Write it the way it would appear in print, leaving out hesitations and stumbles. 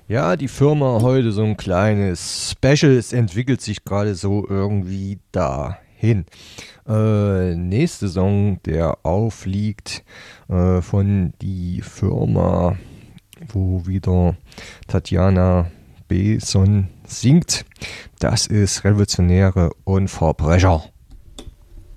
Ja, die Firma heute so ein kleines Special. Es entwickelt sich gerade so irgendwie dahin. Nächste Song, der aufliegt, von die Firma, wo wieder Tatjana Beson singt. Das ist Revolutionäre und Verbrecher.